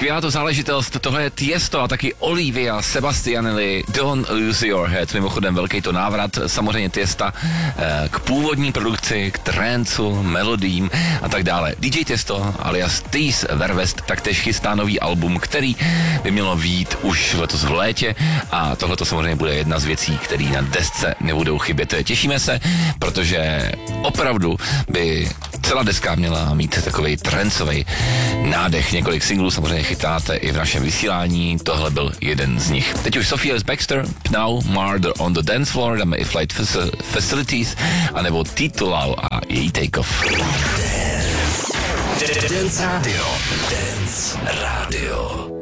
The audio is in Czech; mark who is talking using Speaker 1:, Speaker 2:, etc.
Speaker 1: Skvělá to záležitost, tohle je Tiesto a taky Olivia Sebastianelli, Don't Lose Your Head, mimochodem velký to návrat, samozřejmě Tiesta k původní produkci, k trancu, melodím a tak dále. DJ Tiesto alias Thies Vervest taktéž chystá nový album, který by mělo vyjít už letos v létě a tohle to samozřejmě bude jedna z věcí, které na desce nebudou chybět. Těšíme se, protože opravdu by celá deska měla mít takovej trancovej nádech. Několik singlů samozřejmě chytáte i v našem vysílání, tohle byl jeden z nich. Teď už Sophia S. Baxter, Now, Murder on the Dance Floor, dáme i Flight Facilities, anebo Titulau a její Take Off.
Speaker 2: Dance Radio. Dance Radio.